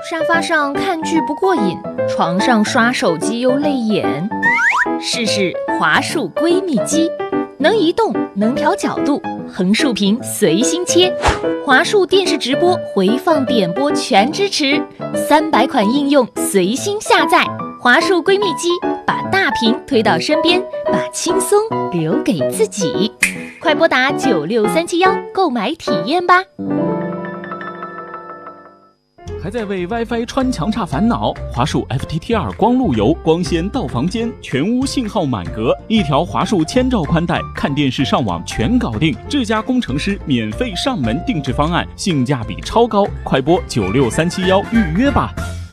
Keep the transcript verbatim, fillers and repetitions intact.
沙发上看剧不过瘾，床上刷手机又累眼。试试华数闺蜜机，能移动，能调角度，横竖屏随心切。华数电视直播、回放点播全支持，三百款应用随心下载。华数闺蜜机，把大屏推到身边，把轻松留给自己。快拨打九六三七幺购买体验吧。 还在为 WiFi 穿墙差烦恼？华数 F T T 二 光路由，光纤到房间，全屋信号满格，一条华数千兆宽带，看电视上网全搞定。智家工程师免费上门定制方案，性价比超高，快拨九六三七幺预约吧。